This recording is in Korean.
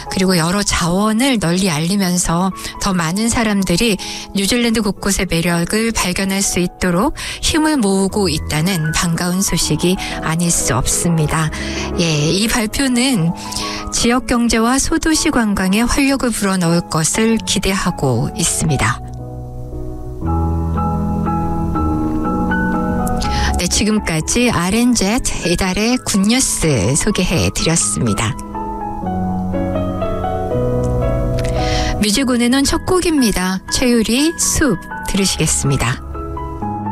그리고 여러 자원을 널리 알리면서 더 많은 사람들이 뉴질랜드 곳곳의 매력을 발견할 수 있도록 힘을 모으고 있다는 반가운 소식이 아닐 수 없습니다. 예, 이 발표는 지역 경제와 소도시 관광에 활력을 불어넣을 것을 기대하고 있습니다. 네, 지금까지 RNZ 이달의 굿뉴스 소개해드렸습니다. 뮤직온에는 첫 곡입니다. 최유리 숲 들으시겠습니다.